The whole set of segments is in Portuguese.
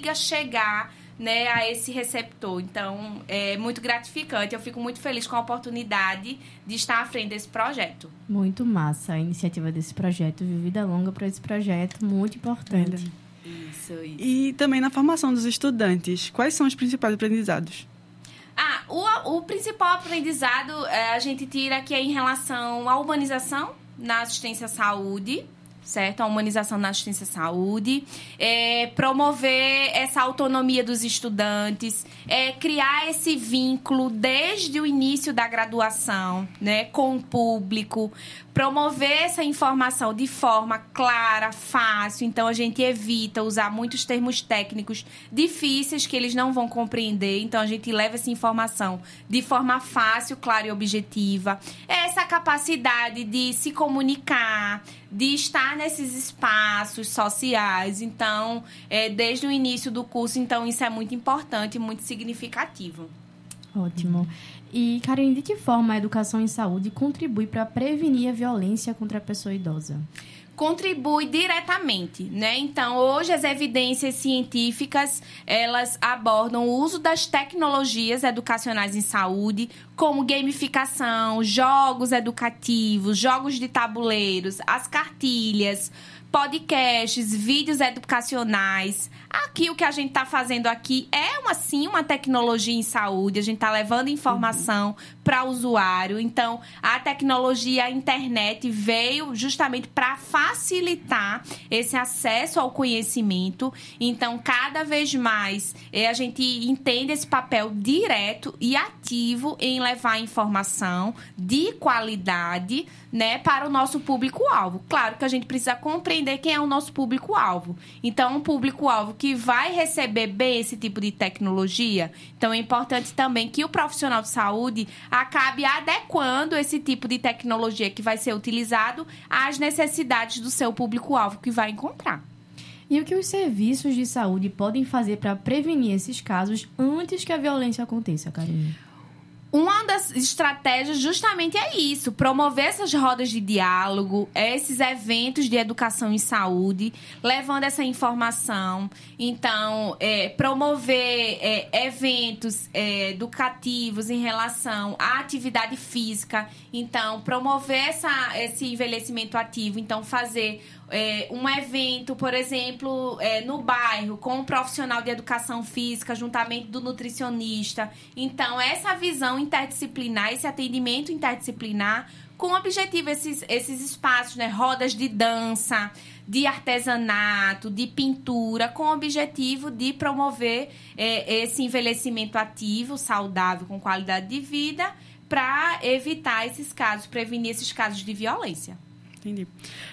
consiga chegar, né, a esse receptor. Então, é muito gratificante. Eu fico muito feliz com a oportunidade de estar à frente desse projeto. Muito massa a iniciativa desse projeto. Vida longa para esse projeto, muito importante. Isso. E também na formação dos estudantes, quais são os principais aprendizados? O principal aprendizado a gente tira aqui é em relação à humanização na assistência à saúde, certo? A humanização na assistência à saúde, promover essa autonomia dos estudantes, criar esse vínculo desde o início da graduação, né, com o público, promover essa informação de forma clara, fácil. Então, a gente evita usar muitos termos técnicos difíceis que eles não vão compreender. Então, a gente leva essa informação de forma fácil, clara e objetiva. Essa capacidade de se comunicar, de estar nesses espaços sociais. Então, desde o início do curso, então, isso é muito importante e muito significativo. Ótimo. E, Karine, de que forma a educação em saúde contribui para prevenir a violência contra a pessoa idosa? Contribui diretamente, né? Então, hoje as evidências científicas, elas abordam o uso das tecnologias educacionais em saúde, como gamificação, jogos educativos, jogos de tabuleiros, as cartilhas, podcasts, vídeos educacionais. Aqui, o que a gente está fazendo aqui é, uma tecnologia em saúde. A gente está levando informação para o usuário. Então, a tecnologia, a internet veio justamente para facilitar esse acesso ao conhecimento. Então, cada vez mais, a gente entende esse papel direto e ativo em levar informação de qualidade, né, para o nosso público-alvo. Claro que a gente precisa compreender quem é o nosso público-alvo. Então, um público-alvo que vai receber bem esse tipo de tecnologia. Então, é importante também que o profissional de saúde acabe adequando esse tipo de tecnologia que vai ser utilizado às necessidades do seu público-alvo que vai encontrar. E o que os serviços de saúde podem fazer para prevenir esses casos antes que a violência aconteça, Karine? Uma das estratégias justamente é isso, promover essas rodas de diálogo, esses eventos de educação em saúde, levando essa informação. Então, promover eventos educativos em relação à atividade física. Então, promover esse envelhecimento ativo. Então, fazer um evento, por exemplo, no bairro, com um profissional de educação física, juntamente do nutricionista. Então, essa visão interdisciplinar, esse atendimento interdisciplinar, com o objetivo, esses espaços, né, rodas de dança, de artesanato, de pintura, com o objetivo de promover esse envelhecimento ativo, saudável, com qualidade de vida, para evitar esses casos, prevenir esses casos de violência. Entendi.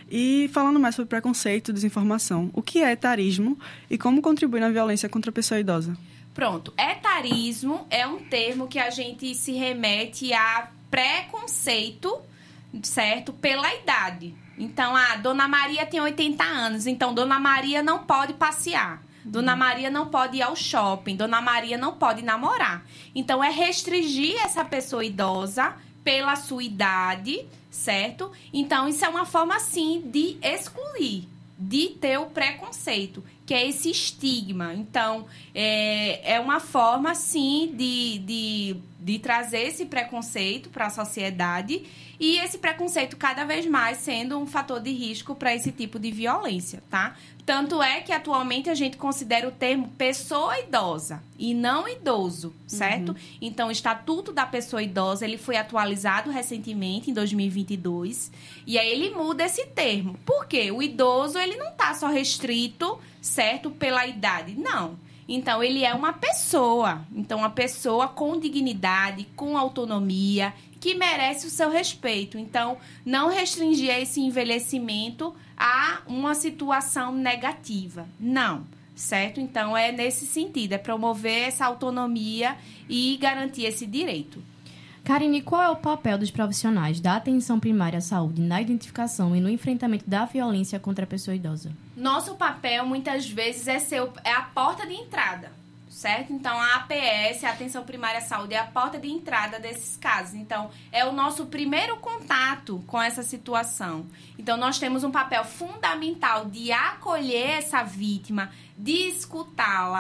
E falando mais sobre preconceito e desinformação, o que é etarismo e como contribui na violência contra a pessoa idosa? Pronto. Etarismo é um termo que a gente se remete a preconceito, certo? Pela idade. Então, Dona Maria tem 80 anos, então Dona Maria não pode passear. Dona Maria não pode ir ao shopping. Dona Maria não pode namorar. Então, é restringir essa pessoa idosa pela sua idade, certo? Então, isso é uma forma, sim, de excluir, de ter o preconceito, que é esse estigma. Então, é uma forma, sim, de trazer esse preconceito para a sociedade e esse preconceito cada vez mais sendo um fator de risco para esse tipo de violência, tá? Tanto é que atualmente a gente considera o termo pessoa idosa e não idoso, certo? Então, o Estatuto da Pessoa Idosa, ele foi atualizado recentemente, em 2022, e aí ele muda esse termo. Por quê? O idoso, ele não está só restrito, certo, pela idade, não. Então, ele é uma pessoa. Então, uma pessoa com dignidade, com autonomia, que merece o seu respeito. Então, não restringir esse envelhecimento a uma situação negativa. Não, certo? Então, é nesse sentido, é promover essa autonomia e garantir esse direito. Karine, qual é o papel dos profissionais da atenção primária à saúde na identificação e no enfrentamento da violência contra a pessoa idosa? Nosso papel, muitas vezes, é a porta de entrada, certo? Então, a APS, a Atenção Primária à Saúde, é a porta de entrada desses casos. Então, é o nosso primeiro contato com essa situação. Então, nós temos um papel fundamental de acolher essa vítima, de escutá-la,